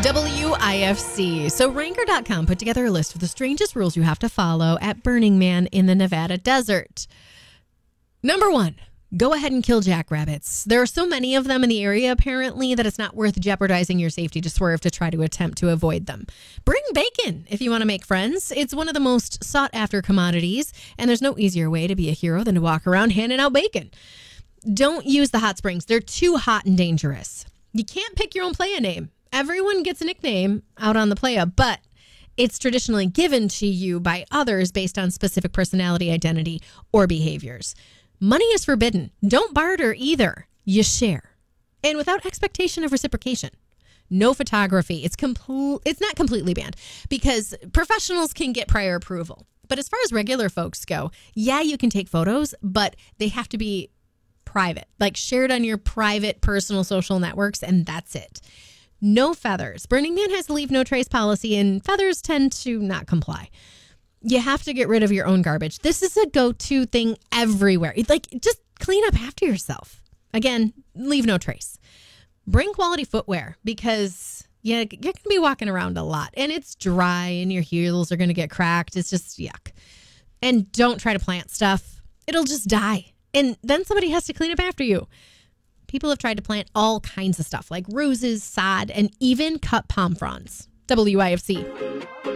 WIFC. So Ranker.com put together a list of the strangest rules you have to follow at Burning Man in the Nevada desert. Number 1, go ahead and kill jackrabbits. There are so many of them in the area, apparently, that it's not worth jeopardizing your safety to swerve to try to attempt to avoid them. Bring bacon if you want to make friends. It's one of the most sought-after commodities, and there's no easier way to be a hero than to walk around handing out bacon. Don't use the hot springs. They're too hot and dangerous. You can't pick your own playa name. Everyone gets a nickname out on the playa, but it's traditionally given to you by others based on specific personality, identity, or behaviors. Money is forbidden. Don't barter either. You share. And without expectation of reciprocation. No photography. It's not completely banned because professionals can get prior approval. But as far as regular folks go, yeah, you can take photos, but they have to be private, like shared on your private personal social networks, and that's it. No feathers. Burning Man has a leave no trace policy, and feathers tend to not comply. You have to get rid of your own garbage. This is a go-to thing everywhere. Like, just clean up after yourself. Again, leave no trace. Bring quality footwear because you're going to be walking around a lot, and it's dry, and your heels are going to get cracked. It's just yuck. And don't try to plant stuff. It'll just die. And then somebody has to clean up after you. People have tried to plant all kinds of stuff like roses, sod, and even cut palm fronds. WIFC.